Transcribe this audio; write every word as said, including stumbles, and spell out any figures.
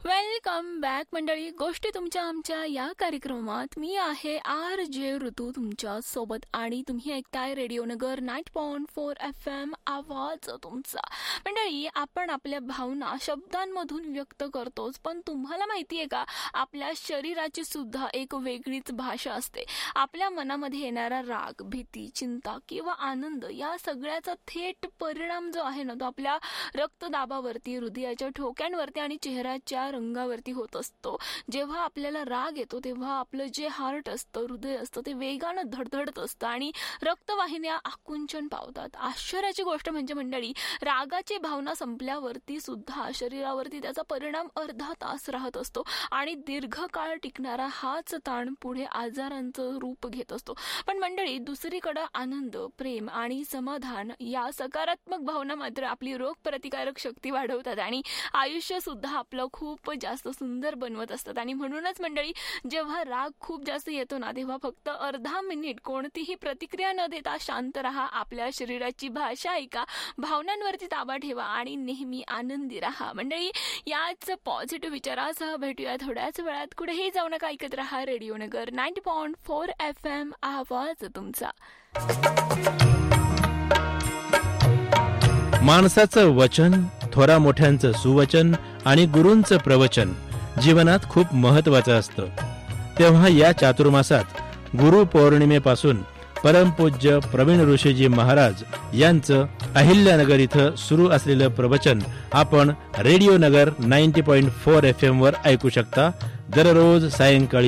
Welcome back मंडळी. गोष्टी तुमच्या आमच्या या कार्यक्रमात मी आहे आर जे ऋतू तुमच्या सोबत आणि तुम्ही ऐकताय रेडिओ नगर night point four F M, आवाज तुमचा. मंडळी, आपण आपल्या भावना शब्दांमधून व्यक्त करतोच, पण तुम्हाला माहिती आहे का, आपल्या शरीराची सुद्धा एक वेगळीच भाषा असते. आपल्या मनामध्ये येणारा राग, भीती, चिंता किंवा आनंद या सगळ्याचा थेट परिणाम जो आहे ना, तो आपल्या रक्तदाबावरती, हृदयाच्या ठोक्यांवरती आणि चेहऱ्याच्या रंगावरती होत असतो. जेव्हा आपल्याला राग येतो तेव्हा आपलं जे हार्ट असतं, हृदय असतं, ते वेगानं धडधडत असतं आणि रक्तवाहिन्या आकुंचन पावतात. आश्चर्याची गोष्ट म्हणजे मंडळी, रागाची भावना संपल्यावरती सुद्धा शरीरावरती त्याचा परिणाम अर्धा तास राहत असतो आणि दीर्घकाळ टिकणारा हाच ताण पुढे आजारांचं रूप घेत असतो. पण मंडळी, दुसरीकडे आनंद, प्रेम आणि समाधान या सकारात्मक भावना मात्र आपली रोगप्रतिकारक शक्ती वाढवतात आणि आयुष्य सुद्धा आपलं खूप जास्त सुंदर बनवत असतात. आणि म्हणूनच मंडळी, जेव्हा राग खूप जास्त येतो ना, तेव्हा फक्त अर्धा मिनिट कोणतीही प्रतिक्रिया न देता शांत राहा, आपल्या शरीराची भाषा ऐका, भावनांवरती ताबा ठेवा आणि नेहमी आनंदी राहा. मंडळी, याच पॉझिटिव्ह विचारासह भेटूया थोड्याच वेळात. कुठेही जाऊ नका, ऐकत राहा रेडिओ नगर ninety point four F M, आवाज तुमचा. माणसाचं वचन, थोरा मोठ्यांचं सुवचन आणि गुरूंचं प्रवचन जीवनात खूप महत्वाचं असतं. तेव्हा या चातुर्मासात गुरु पौर्णिमेपासून परमपूज्य प्रवीण ऋषीजी महाराज यांचं अहिल्यानगर इथं सुरू असलेलं प्रवचन आपण रेडिओ नगर ninety point four F M वर ऐकू शकता दररोज सायंकाळी